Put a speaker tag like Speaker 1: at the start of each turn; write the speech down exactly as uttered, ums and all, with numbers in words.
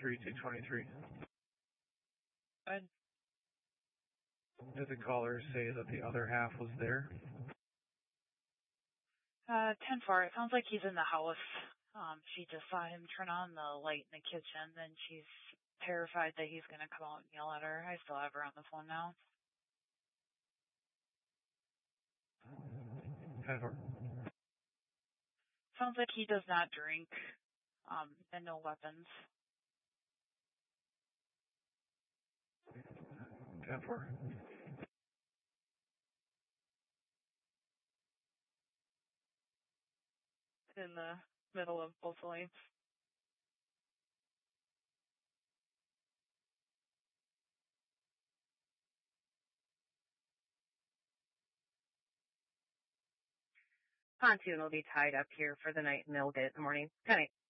Speaker 1: three two twenty-three.
Speaker 2: And
Speaker 1: Did the caller say that the other half was there?
Speaker 2: uh, ten four, it sounds like he's in the house. Um, she just saw him turn on the light in the kitchen, then she's terrified that he's going to come out and yell at her. I still have her on the phone now.
Speaker 1: ten four.
Speaker 2: Sounds like he does not drink, um, and no weapons.
Speaker 1: ten four.
Speaker 2: In the middle of both lanes.
Speaker 3: Pontoon will be tied up here for the night, and they'll get it in the morning. Good night.